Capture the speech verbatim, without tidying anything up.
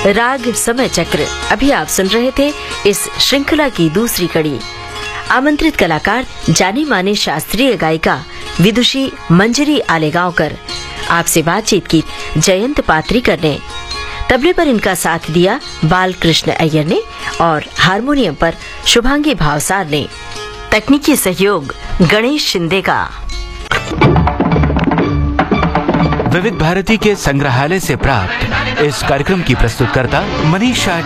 राग समय चक्र। अभी आप सुन रहे थे इस श्रृंखला की दूसरी कड़ी। आमंत्रित कलाकार जानी मानी शास्त्रीय गायिका विदुषी मंजरी आलेगांवकर। आपसे बातचीत की जयंत पात्रीकर ने। तबले पर इनका साथ दिया बालकृष्ण अय्यर ने और हारमोनियम पर शुभांगी भावसार ने। तकनीकी सहयोग गणेश शिंदे का। विविध भारती के संग्रहालय से प्राप्त इस कार्यक्रम की प्रस्तुतकर्ता मनीषा